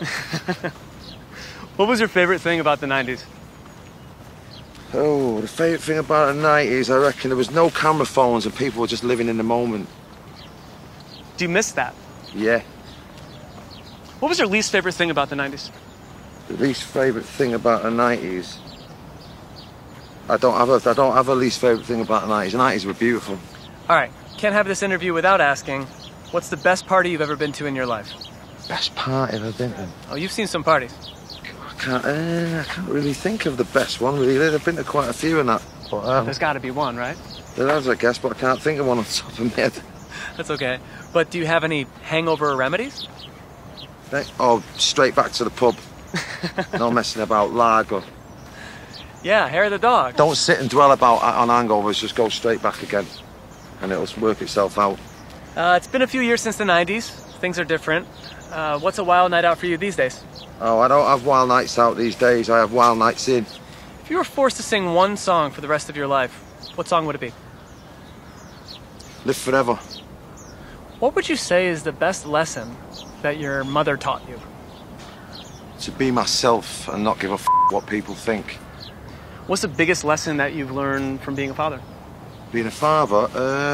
What was your favorite thing about the 90s? Oh, the favourite thing about the 90s, I reckon there was no camera phones and people were just living in the moment. Do you miss that? Yeah. What was your least favorite thing about the 90s? The least favourite thing about the 90s? I don't have a least favourite thing about the 90s. The 90s were beautiful. All right, can't have this interview without asking, what's the best party you've ever been to in your life? Best party I've been to? Oh, you've seen some parties. I can't really think of the best one, really. I've been to quite a few and that. But, there's got to be one, right? There has, I guess, but I can't think of one on the top of my head. That's okay. But do you have any hangover remedies? Oh, straight back to the pub. No messing about, lager. Yeah, hair of the dog. Don't sit and dwell about on hangovers, just go straight back again. And it'll work itself out. It's been a few years since the 90s. Things are different. What's a wild night out for you these days? Oh, I don't have wild nights out these days. I have wild nights in. If you were forced to sing one song for the rest of your life, what song would it be? Live Forever. What would you say is the best lesson that your mother taught you? To be myself and not give a what people think. What's the biggest lesson that you've learned from being a father? Being a father,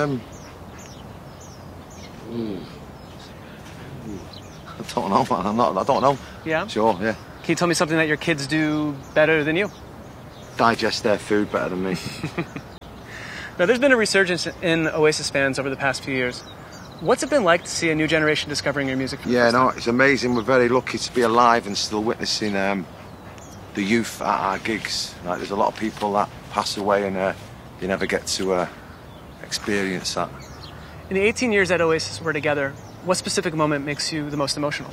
I don't know, man. I don't know. Yeah? Sure, yeah. Can you tell me something that your kids do better than you? digest their food better than me. Now, there's been a resurgence in Oasis fans over the past few years. What's it been like to see a new generation discovering your music? Yeah, no, it's amazing. We're very lucky to be alive and still witnessing the youth at our gigs. Like, there's a lot of people that pass away and you never get to experience that. In the 18 years that Oasis were together, what specific moment makes you the most emotional?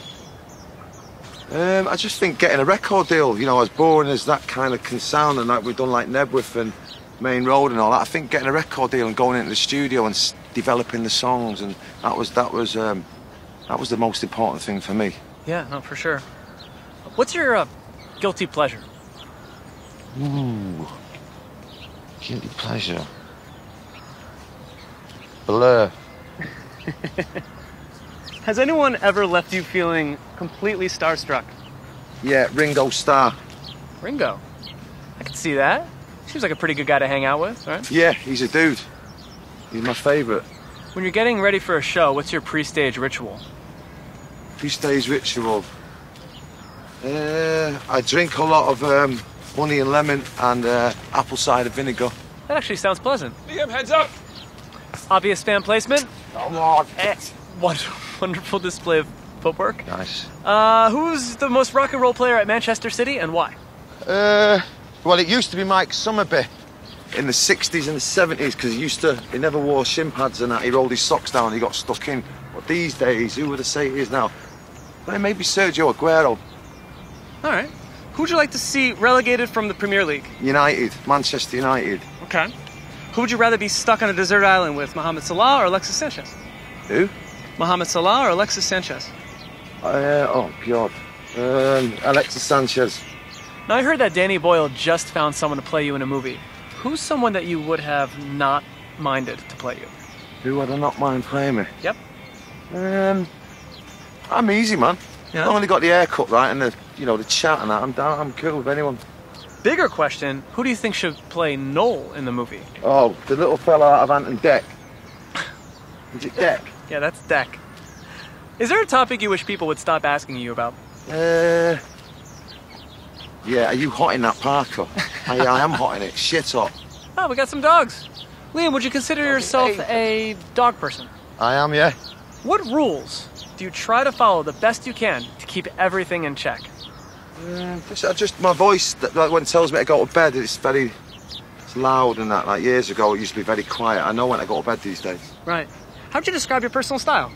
I just think getting a record deal, you know, as boring as that kind of can sound, and like we've done like Nebworth and Main Road and all that, I think getting a record deal and going into the studio and developing the songs, and that was the most important thing for me. Yeah, no, for sure. What's your guilty pleasure? Ooh, guilty pleasure. Blur. Has anyone ever left you feeling completely starstruck? Yeah, Ringo Starr. Ringo? I can see that. Seems like a pretty good guy to hang out with, right? Yeah, he's a dude. He's my favourite. When you're getting ready for a show, what's your pre-stage ritual? Pre-stage ritual? I drink a lot of honey and lemon and apple cider vinegar. That actually sounds pleasant. Liam, heads up! Obvious fan placement? Come on. Wonderful display of footwork. Nice. Who's the most rock and roll player at Manchester City and why? Well, it used to be Mike Summerby in the 60s and the 70s, because he never wore shin pads and that. He rolled his socks down and he got stuck in. But these days, who would I say it is now? Well, maybe Sergio Aguero. All right. Who'd you like to see relegated from the Premier League? United. Manchester United. Okay. Who would you rather be stuck on a desert island with, Mohamed Salah or Alexis Sanchez? Who? Mohamed Salah or Alexis Sanchez? Oh, God. Alexis Sanchez. Now, I heard that Danny Boyle just found someone to play you in a movie. Who's someone that you would have not minded to play you? Who would I not mind playing me? Yep. I'm easy, man. Yeah? I've only got the haircut right and the chat and that. I'm cool with anyone. Bigger question, who do you think should play Noel in the movie? Oh, the little fella out of Ant and Dec. Is it Dec? Yeah, that's Dec. Is there a topic you wish people would stop asking you about? Yeah, are you hot in that Parker? I am hot in it. Shit hot. Oh, we got some dogs. Liam, would you consider yourself a dog person? I am, yeah. What rules do you try to follow the best you can to keep everything in check? Just my voice, like when it tells me to go to bed, it's loud and that. Like years ago, it used to be very quiet. I know when I go to bed these days. Right. How would you describe your personal style?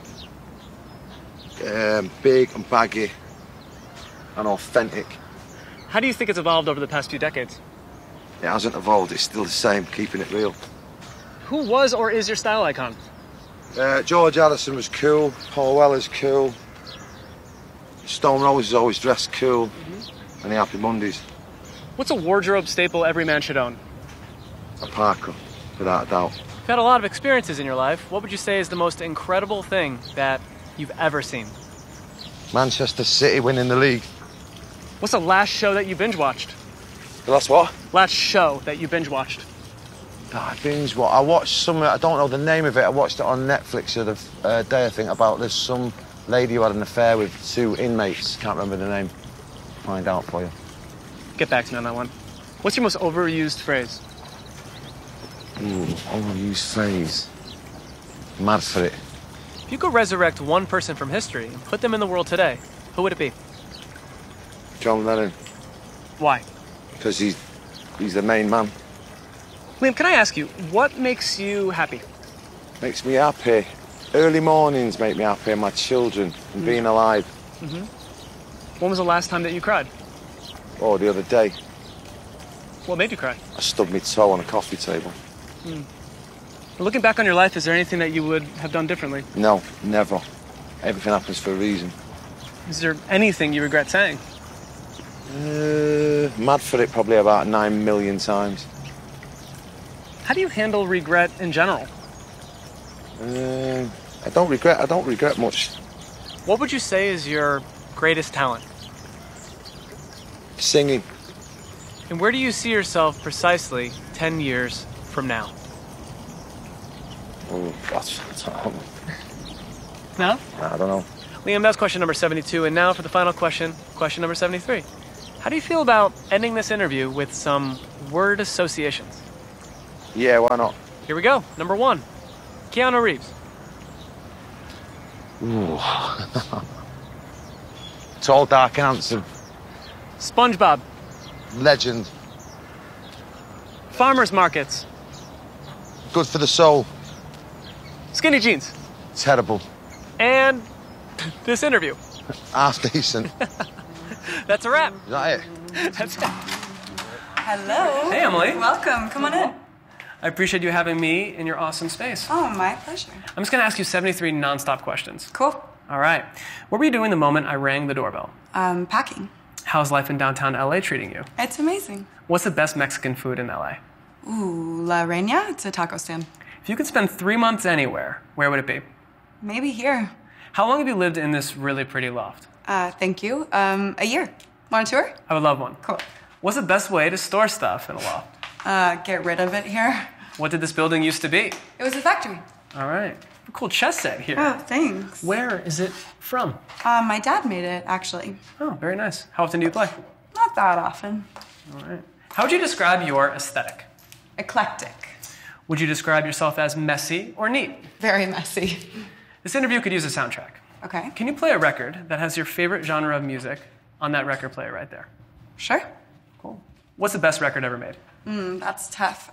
Big and baggy and authentic. How do you think it's evolved over the past few decades? It hasn't evolved, it's still the same, keeping it real. Who was or is your style icon? George Harrison was cool, Paul Weller's cool, Stone Roses always dressed cool, and the Happy Mondays. What's a wardrobe staple every man should own? A Parker, without a doubt. You've had a lot of experiences in your life. What would you say is the most incredible thing that you've ever seen? Manchester City winning the league. What's the last show that you binge-watched? The last what? Last show that you binge-watched. I watched some, I don't know the name of it, I watched it on Netflix the other day, I think, about there's some lady who had an affair with 2 inmates. Can't remember the name. Find out for you. Get back to me on that one. What's your most overused phrase? Ooh, overused phrase. Mad for it. If you could resurrect one person from history and put them in the world today, who would it be? John Lennon. Why? Because he's the main man. Liam, can I ask you, what makes you happy? Makes me happy. Early mornings make me happy, and my children, and being alive. When was the last time that you cried? Oh, the other day. What made you cry? I stubbed my toe on a coffee table. Looking back on your life, is there anything that you would have done differently? No, never. Everything happens for a reason. Is there anything you regret saying? Mad for it probably about 9 million times. How do you handle regret in general? I don't regret much. What would you say is your greatest talent? Singing. And where do you see yourself precisely 10 years from now? Oh, gosh. No? I don't know. Liam, that's question number 72. And now for the final question, question number 73. How do you feel about ending this interview with some word associations? Yeah, why not? Here we go. Number 1, Keanu Reeves. Ooh. Tall, dark, and handsome. SpongeBob. Legend. Farmers markets. Good for the soul. Skinny jeans. Terrible. And this interview. Half decent. That's a wrap. Is that it? That's it. Hello. Hey, Emily. Welcome. Come on in. I appreciate you having me in your awesome space. Oh, my pleasure. I'm just going to ask you 73 nonstop questions. Cool. All right. What were you doing the moment I rang the doorbell? Packing. How's life in downtown LA treating you? It's amazing. What's the best Mexican food in LA? Ooh, La Reina. It's a taco stand. If you could spend 3 months anywhere, where would it be? Maybe here. How long have you lived in this really pretty loft? Thank you. A year. Want a tour? I would love one. Cool. What's the best way to store stuff in a loft? Get rid of it here. What did this building used to be? It was a factory. All right. A cool chess set here. Oh, thanks. Where is it from? My dad made it, actually. Oh, very nice. How often do you play? Not that often. All right. How would you describe your aesthetic? Eclectic. Would you describe yourself as messy or neat? Very messy. This interview could use a soundtrack. Okay. Can you play a record that has your favorite genre of music on that record player right there? Sure. Cool. What's the best record ever made? That's tough.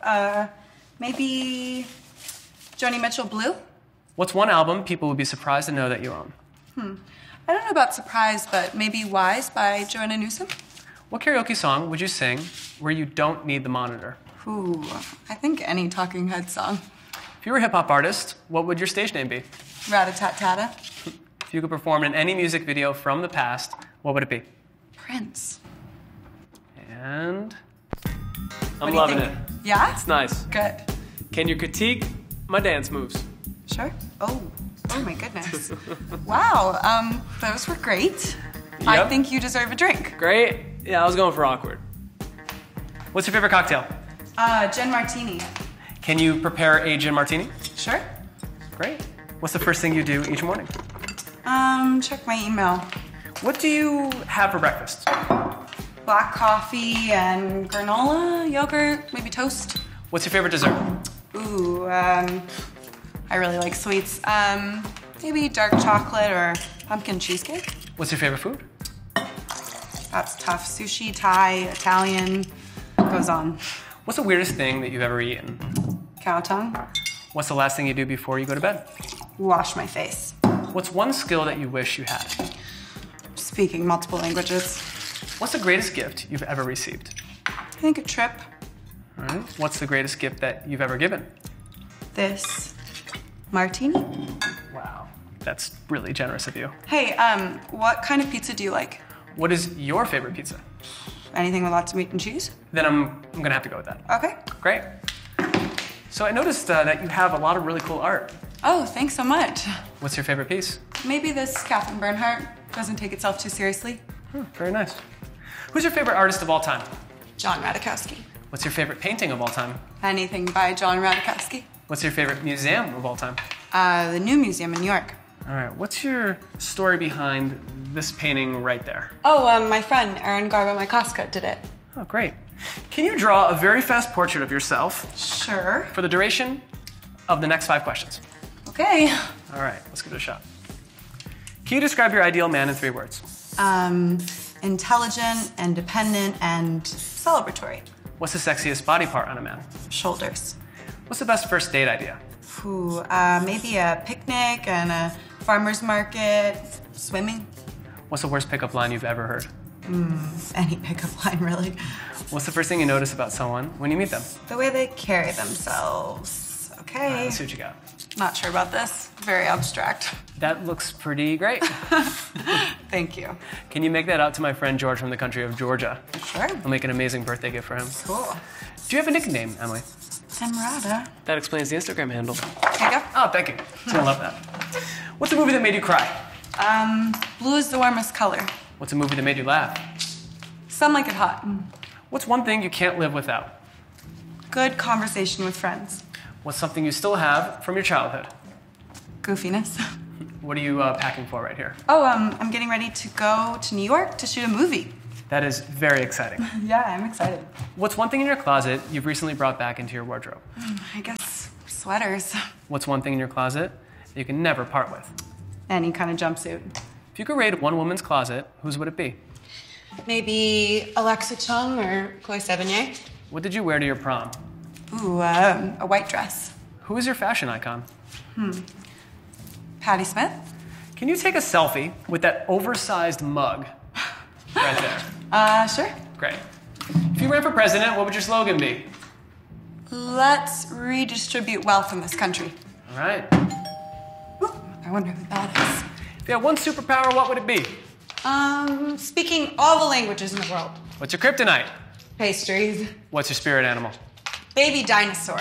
Maybe Joni Mitchell Blue? What's one album people would be surprised to know that you own? I don't know about Surprise, but maybe Wise by Joanna Newsom? What karaoke song would you sing where you don't need the monitor? Ooh, I think any Talking Heads song. If you were a hip-hop artist, what would your stage name be? Rat-a-tat-tata. If you could perform in any music video from the past, what would it be? Prince. And What I'm do you loving think? it. Yeah? It's nice. Good. Can you critique my dance moves? Sure. Oh my goodness. Wow, those were great. I Yep. think you deserve a drink. Great. Yeah, I was going for awkward. What's your favorite cocktail? Gin Martini. Can you prepare a gin martini? Sure. Great. What's the first thing you do each morning? Check my email. What do you have for breakfast? Black coffee and granola, yogurt, maybe toast. What's your favorite dessert? Ooh, I really like sweets. Maybe dark chocolate or pumpkin cheesecake. What's your favorite food? That's tough. Sushi, Thai, Italian, goes on. What's the weirdest thing that you've ever eaten? Cow tongue. What's the last thing you do before you go to bed? Wash my face. What's one skill that you wish you had? Speaking multiple languages. What's the greatest gift you've ever received? I think a trip. All right. What's the greatest gift that you've ever given? This martini. Wow. That's really generous of you. Hey, what kind of pizza do you like? What is your favorite pizza? Anything with lots of meat and cheese? Then I'm gonna have to go with that. Okay. Great. So I noticed that you have a lot of really cool art. Oh, thanks so much. What's your favorite piece? Maybe this Catherine Bernhardt doesn't take itself too seriously. Very nice. Who's your favorite artist of all time? John Radikowski. What's your favorite painting of all time? Anything by John Radikowski. What's your favorite museum of all time? The New Museum in New York. All right. What's your story behind this painting right there? Oh, my friend Erin Garba-Mykoska did it. Oh, great. Can you draw a very fast portrait of yourself? Sure. For the duration of the next 5 questions. Okay. All right, let's give it a shot. Can you describe your ideal man in 3 words? Intelligent, independent, and celebratory. What's the sexiest body part on a man? Shoulders. What's the best first date idea? Ooh, maybe a picnic and a farmer's market, swimming. What's the worst pickup line you've ever heard? Any pickup line, really. What's the first thing you notice about someone when you meet them? The way they carry themselves. Okay. All right, let's see what you got. Not sure about this. Very abstract. That looks pretty great. Thank you. Can you make that out to my friend George from the country of Georgia? Sure. I'll make an amazing birthday gift for him. Cool. Do you have a nickname, Emily? Emerada. That explains the Instagram handle. There you go. Oh, thank you. I love that. What's a movie that made you cry? Blue is the warmest color. What's a movie that made you laugh? Some like it hot. What's one thing you can't live without? Good conversation with friends. What's something you still have from your childhood? Goofiness. What are you packing for right here? Oh, I'm getting ready to go to New York to shoot a movie. That is very exciting. Yeah, I'm excited. What's one thing in your closet you've recently brought back into your wardrobe? I guess sweaters. What's one thing in your closet that you can never part with? Any kind of jumpsuit. If you could rate one woman's closet, whose would it be? Maybe Alexa Chung or Chloe Sevigny. What did you wear to your prom? Ooh, a white dress. Who is your fashion icon? Patti Smith. Can you take a selfie with that oversized mug right there? Sure. Great. If you ran for president, what would your slogan be? Let's redistribute wealth in this country. All right. Ooh, I wonder who that is. If you had one superpower, what would it be? Speaking all the languages in the world. What's your kryptonite? Pastries. What's your spirit animal? Baby dinosaur.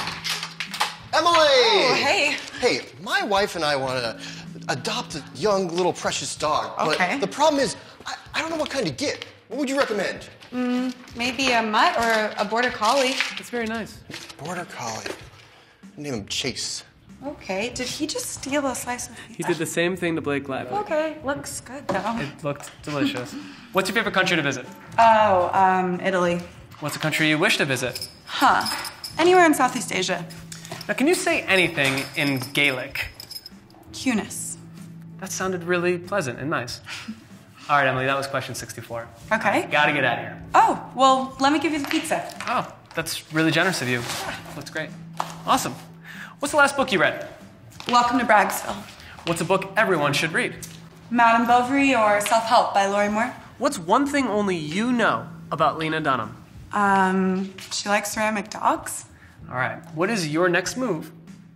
Emily! Oh, hey. Hey, my wife and I want to adopt a young little precious dog. Okay. But the problem is, I don't know what kind to get. What would you recommend? Maybe a mutt or a border collie. That's very nice. Border collie. Name him Chase. Okay, did he just steal a slice of pizza? He did the same thing to Blake Lively. Okay, looks good though. It looked delicious. What's your favorite country to visit? Oh, Italy. What's a country you wish to visit? Anywhere in Southeast Asia. Now, can you say anything in Gaelic? Cunis. That sounded really pleasant and nice. All right, Emily, that was question 64. Okay. Gotta get out of here. Oh, well, let me give you the pizza. Oh, that's really generous of you. Looks great. Awesome. What's the last book you read? Welcome to Bragsville. What's a book everyone should read? Madame Bovary or Self-Help by Lori Moore. What's one thing only you know about Lena Dunham? She likes ceramic dogs. All right. What is your next move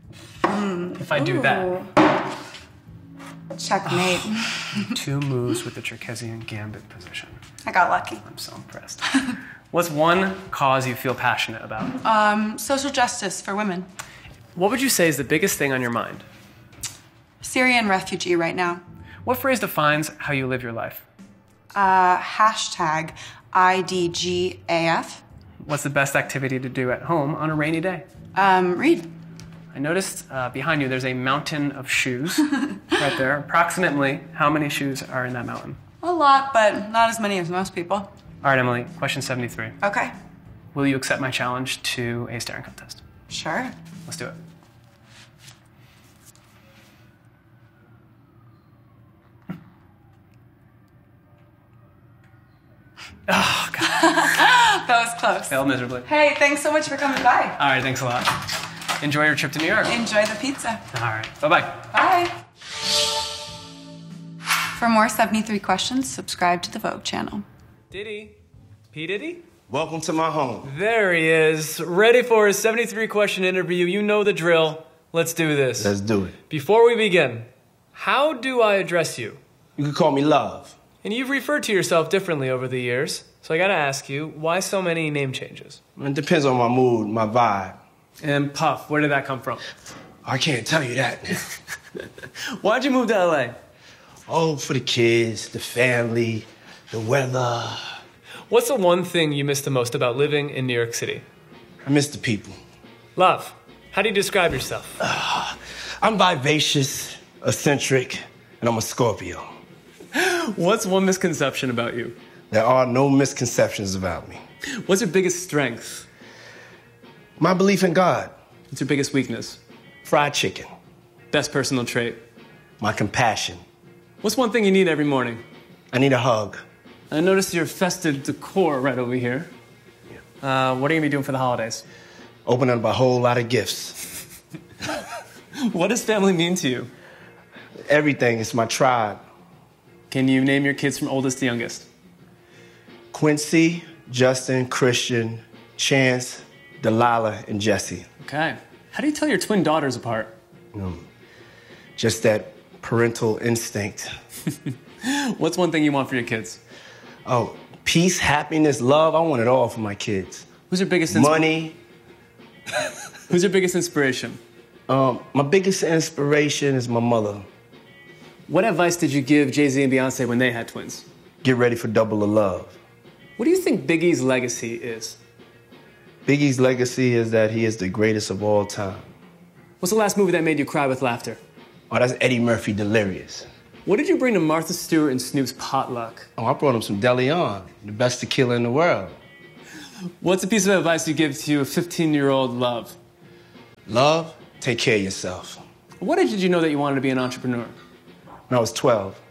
if I do that? Checkmate. 2 moves with the Cherkessian Gambit position. I got lucky. I'm so impressed. What's one cause you feel passionate about? Social justice for women. What would you say is the biggest thing on your mind? Syrian refugee right now. What phrase defines how you live your life? Hashtag IDGAF. What's the best activity to do at home on a rainy day? Read. I noticed behind you there's a mountain of shoes right there. Approximately how many shoes are in that mountain? A lot, but not as many as most people. All right, Emily, question 73. Okay. Will you accept my challenge to a staring contest? Sure. Let's do it. Oh, God. That was close. Failed miserably. Hey, thanks so much for coming by. All right, thanks a lot. Enjoy your trip to New York. Enjoy the pizza. All right, bye-bye. Bye. For more 73 questions, subscribe to the Vogue channel. Diddy. P. Diddy? Welcome to my home. There he is, ready for his 73-question interview. You know the drill. Let's do this. Let's do it. Before we begin, how do I address you? You can call me Love. And you've referred to yourself differently over the years, so I gotta ask you, why so many name changes? It depends on my mood, my vibe. And Puff, where did that come from? I can't tell you that. Why'd you move to LA? Oh, for the kids, the family, the weather. What's the one thing you miss the most about living in New York City? I miss the people. Love, how do you describe yourself? I'm vivacious, eccentric, and I'm a Scorpio. What's one misconception about you? There are no misconceptions about me. What's your biggest strength? My belief in God. What's your biggest weakness? Fried chicken. Best personal trait? My compassion. What's one thing you need every morning? I need a hug. I noticed your festive decor right over here. What are you gonna be doing for the holidays? Opening up a whole lot of gifts. What does family mean to you? Everything. It's my tribe. Can you name your kids from oldest to youngest? Quincy, Justin, Christian, Chance, Delilah, and Jesse. Okay. How do you tell your twin daughters apart? Just that parental instinct. What's one thing you want for your kids? Oh, peace, happiness, love. I want it all for my kids. Who's your biggest money? Who's your biggest inspiration? My biggest inspiration is my mother. What advice did you give Jay-Z and Beyonce when they had twins? Get ready for double the love. What do you think Biggie's legacy is? Biggie's legacy is that he is the greatest of all time. What's the last movie that made you cry with laughter? Oh, that's Eddie Murphy, Delirious. What did you bring to Martha Stewart and Snoop's potluck? Oh, I brought him some DeLeon, the best tequila in the world. What's a piece of advice you give to a 15-year-old love? Love, take care of yourself. What age did you know that you wanted to be an entrepreneur? When I was 12.